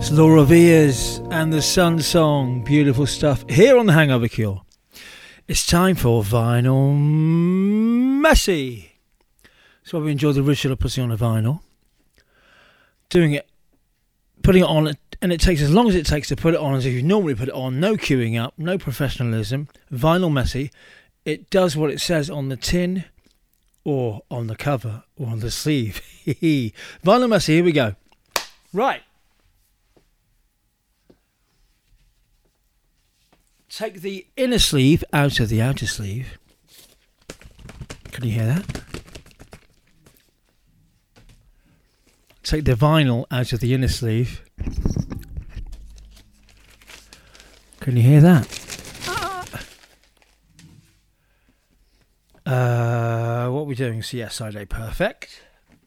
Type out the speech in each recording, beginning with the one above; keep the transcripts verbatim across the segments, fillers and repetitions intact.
Laura Viers and the Sun Song. Beautiful stuff here on the Hangover Cure. It's time for Vinyl Messy. So we enjoy the ritual of putting on a vinyl, doing it, putting it on, and it takes as long as it takes to put it on as if you normally put it on. No queuing up, no professionalism. Vinyl Messy. It does what it says on the tin or on the cover or on the sleeve. Vinyl Messy, here we go. Right. Take the inner sleeve out of the outer sleeve. Can you hear that? Take the vinyl out of the inner sleeve. Can you hear that? Uh, what are we doing? So yes, side A, perfect.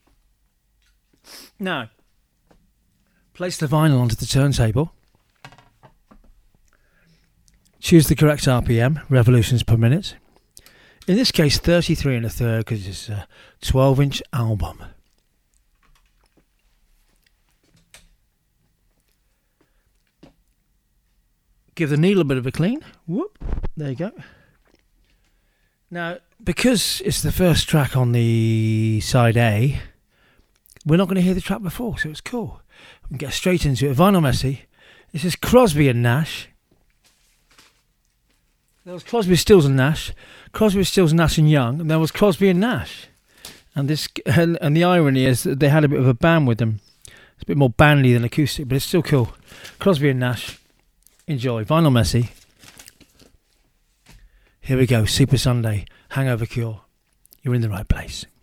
Now, place the vinyl onto the turntable. Choose the correct R P M, revolutions per minute. In this case, thirty-three and a third, because it's a twelve inch album. Give the needle a bit of a clean. Whoop, there you go. Now, because it's the first track on the side A, we're not going to hear the track before, so it's cool. We can get straight into it. Vinyl Messy. This is Crosby and Nash. There was Crosby, Stills and Nash, Crosby, Stills, Nash and Young, and there was Crosby and Nash. And this, and, and the irony is that they had a bit of a band with them. It's a bit more bandy than acoustic, but it's still cool. Crosby and Nash, enjoy. Vinyl Messy. Here we go, Super Sunday, Hangover Cure. You're in the right place.